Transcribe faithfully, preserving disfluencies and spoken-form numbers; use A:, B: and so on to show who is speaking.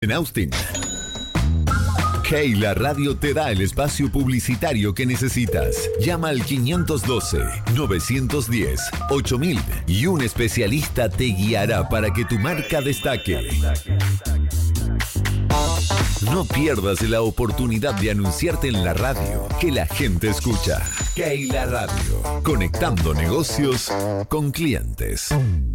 A: En Austin, Hey, la radio te da el espacio publicitario que necesitas. Llama al quinientos doce, novecientos diez, ocho mil y un especialista te guiará para que tu marca destaque. No pierdas la oportunidad de anunciarte en la radio que la gente escucha. Hey, la radio, conectando negocios con clientes.